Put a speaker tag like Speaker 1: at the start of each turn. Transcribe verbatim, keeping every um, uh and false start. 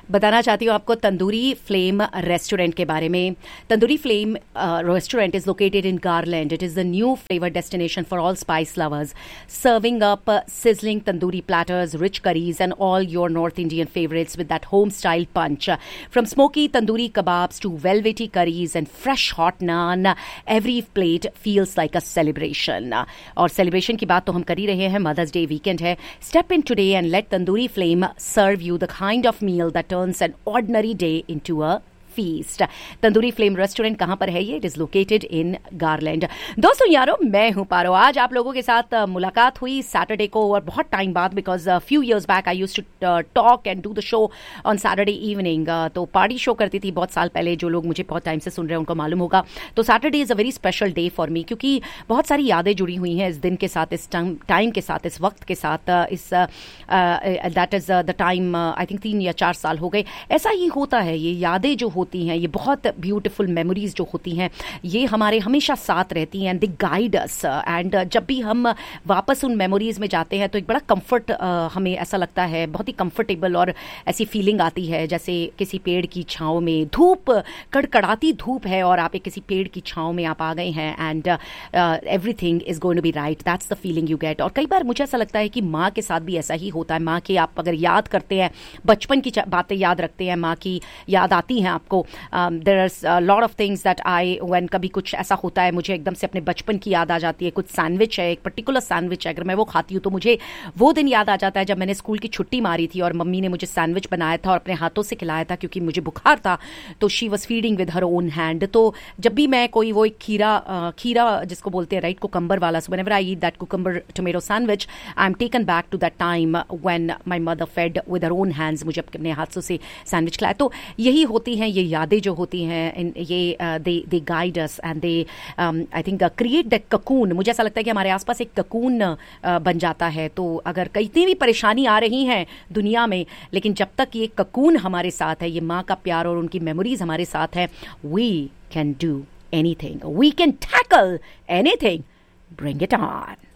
Speaker 1: बताना चाहती हूँ आपको तंदूरी फ्लेम रेस्टोरेंट के बारे में। Tandoori flame restaurant is located in garland. It is the new flavor destination for all spice lovers, serving up uh, sizzling tandoori platters, rich curries, and all your North Indian favorites with that home-style punch. From smoky tandoori kebabs to velvety curries and fresh hot naan, every plate feels like a celebration. और celebration की बात तो हम कर ही रहे हैं, Mother's Day weekend है. Step in today and let Tandoori Flame serve you the kind of meal that turns an ordinary day into a feast. Tandoori flame restaurant कहां पर है ये? It is located in garland. दोस्तों यारो, मैं हूं पारो. आज आप लोगों के साथ मुलाकात हुई सैटरडे को और बहुत टाइम बाद, because few years back I used to talk and do the show on Saturday evening. तो पार्टी शो करती थी बहुत साल पहले. जो लोग मुझे बहुत टाइम से सुन रहे हैं उनको मालूम होगा. तो Saturday is a very special day for me, क्योंकि बहुत सारी यादें जुड़ी हुई हैं इस दिन के साथ, इस टाइम के साथ, इस वक्त के साथ. इस that is the time, I think तीन या चार साल हो गए. ऐसा ही होता है, ये यादें जो होती हैं, ये बहुत ब्यूटीफुल मेमोरीज जो होती हैं, ये हमारे हमेशा साथ रहती हैं. And they guide us. And जब भी हम वापस उन मेमोरीज में जाते हैं तो एक बड़ा कंफर्ट uh, हमें ऐसा लगता है, बहुत ही कंफर्टेबल और ऐसी फीलिंग आती है जैसे किसी पेड़ की छांव में, धूप कड़कड़ाती धूप है और आप एक किसी पेड़ की छांव में आप आ गए हैं. And everything is going to be right. That's the feeling you get. और कई बार मुझे ऐसा लगता है कि माँ के साथ भी ऐसा ही होता है. माँ के आप अगर याद करते हैं, बचपन की बातें याद रखते हैं, माँ की याद आती हैं आपको. There are lot of things that I when कभी कुछ ऐसा होता है, मुझे एकदम से अपने बचपन की याद आ जाती है. कुछ सैंडविच है, एक पर्टिकुलर सैंडविच है, अगर मैं वो खाती हूँ तो मुझे वो दिन याद आ जाता है जब मैंने स्कूल की छुट्टी मारी थी और मम्मी ने मुझे सैंडविच बनाया था और अपने हाथों से खिलाया था क्योंकि मुझे बुखार था. तो she was feeding with her own hand. तो जब भी मैं कोई वो एक खीरा uh, खीरा जिसको बोलते हैं राइट, कुकम्बर वाला, so whenever I eat that cucumber tomato sandwich, I am taken back to that time when my mother fade with her own hands, मुझे अपने हाथों से सैंडविच खिलाया. तो यही होती हैं ये यादें जो होती हैं. ये दे दे guide us and they I think create that cocoon. मुझे ऐसा लगता है कि हमारे आसपास एक ककून uh, बन जाता है. तो अगर कितनी भी परेशानी आ रही हैं दुनिया में, लेकिन जब तक ये ककून हमारे साथ है, ये माँ का प्यार और उनकी मेमोरीज हमारे साथ है, we can do anything, we can tackle anything. Bring it on.